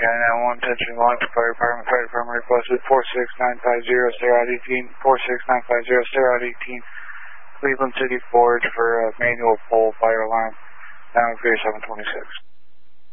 911, attention launch, fire department requested 46950, stay out 18, 46950, stay out 18, Cleveland City Forge for manual pole fire alarm, now clear 726.